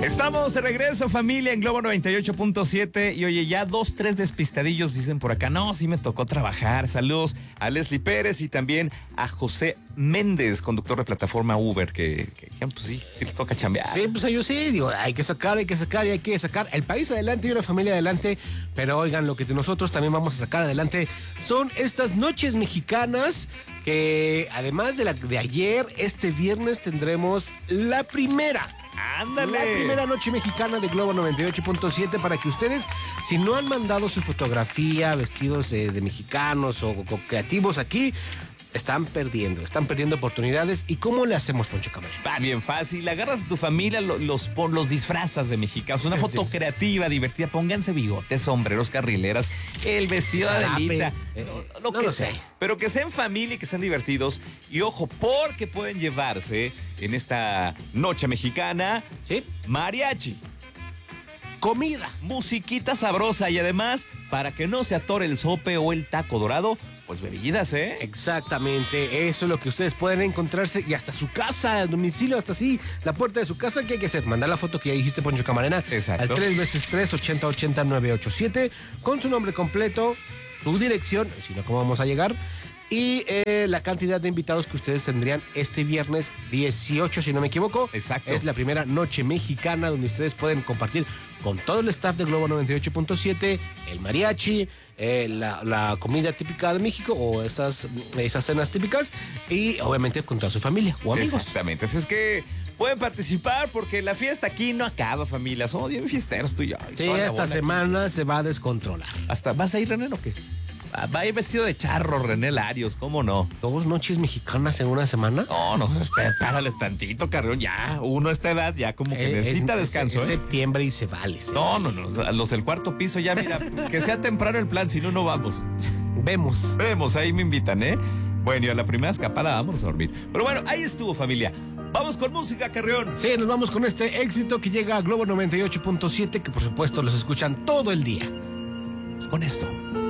Estamos de regreso, familia, en Globo 98.7. Y oye, ya 2, 3 despistadillos dicen por acá. No, sí me tocó trabajar. Saludos a Leslie Pérez y también a José Méndez, conductor de plataforma Uber, que pues sí les toca chambear. Sí, pues yo sí, digo, hay que sacar el país adelante y una familia adelante. Pero oigan, lo que nosotros también vamos a sacar adelante son estas noches mexicanas que además de ayer, este viernes tendremos la primera. ¡Ándale! La primera noche mexicana de Globo 98.7 para que ustedes, si no han mandado su fotografía vestidos de mexicanos o creativos aquí, están perdiendo oportunidades. ¿Y cómo le hacemos, Poncho Camarena? Va bien fácil, agarras a tu familia, los disfrazas de mexicanos, una foto creativa, divertida, pónganse bigotes, sombreros, carrileras, el vestido de Adelita, lo que sea. Pero que sean familia y que sean divertidos. Y ojo, porque pueden llevarse en esta noche mexicana, ¿sí? Mariachi, comida, musiquita sabrosa y además, para que no se atore el sope o el taco dorado, pues bebidas, ¿eh? Exactamente, eso es lo que ustedes pueden encontrarse y hasta su casa, el domicilio, hasta así, la puerta de su casa. ¿Qué hay que hacer? Mandar la foto que ya dijiste, Poncho Camarena. Exacto. Al 3x3 8080 987 con su nombre completo, su dirección, si no, ¿cómo vamos a llegar? Y la cantidad de invitados que ustedes tendrían este viernes 18, si no me equivoco. Exacto. Es la primera noche mexicana donde ustedes pueden compartir con todo el staff de Globo 98.7, el mariachi, la comida típica de México o esas cenas típicas y obviamente con toda su familia o amigos. Exactamente, así es que pueden participar porque la fiesta aquí no acaba, familia. Somos bien fiesteros tú y yo. Sí, esta semana se va a descontrolar. Hasta, ¿vas a ir, René, o qué? Va a ir vestido de charro, René Larios, ¿cómo no? 2 noches mexicanas en una semana. No, espérale tantito, Carrión, ya, uno a esta edad ya como que necesita descanso, es septiembre y se vale. No, los del cuarto piso ya, mira, que sea temprano el plan, si no, no vamos. Vemos, ahí me invitan, ¿eh? Bueno, y a la primera escapada vamos a dormir. Pero bueno, ahí estuvo, familia. Vamos con música, Carrión. Sí, nos vamos con este éxito que llega a Globo 98.7, que por supuesto los escuchan todo el día. Con esto.